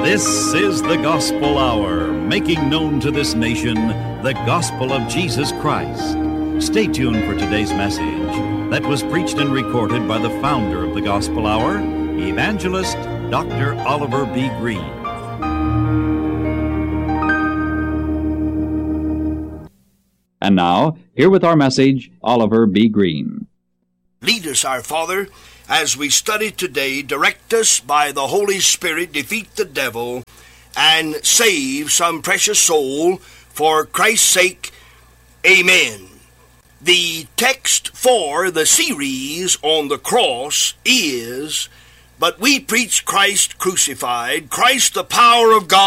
This is the Gospel Hour, making known to this nation the gospel of Jesus Christ. Stay tuned for today's message that was preached and recorded by the founder of the Gospel Hour, Evangelist Dr. Oliver B. Green. And now, here with our message, Oliver B. Green. Lead us, our Father, as we study today. Direct us by the Holy Spirit, defeat the devil, and save some precious soul for Christ's sake. Amen. The text for the series on the cross is, "But we preach Christ crucified, Christ the power of God."